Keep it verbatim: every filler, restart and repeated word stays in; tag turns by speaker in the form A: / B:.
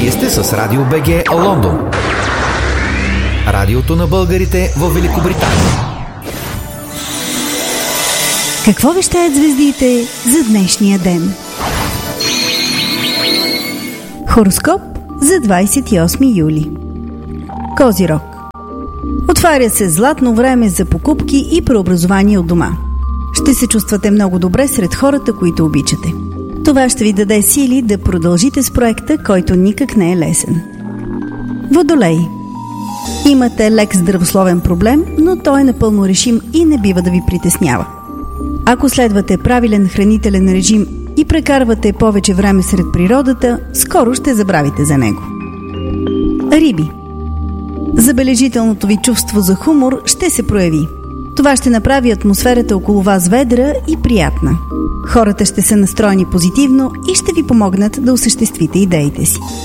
A: Вие сте с Радио БГ Лондон. Радиото на българите в Великобритания.
B: Какво вещаят звездите за днешния ден? Хороскоп за двадесет и осми юли. Козирог. Отваря се златно време за покупки и преобразование от дома. Ще се чувствате много добре сред хората, които обичате. Това ще ви даде сили да продължите с проекта, който никак не е лесен. Водолей. Имате лек здравословен проблем, но той е напълно решим и не бива да ви притеснява. Ако следвате правилен хранителен режим и прекарвате повече време сред природата, скоро ще забравите за него. Риби. Забележителното ви чувство за хумор ще се прояви. Това ще направи атмосферата около вас ведра и приятна. Хората ще са настроени позитивно и ще ви помогнат да осъществите идеите си.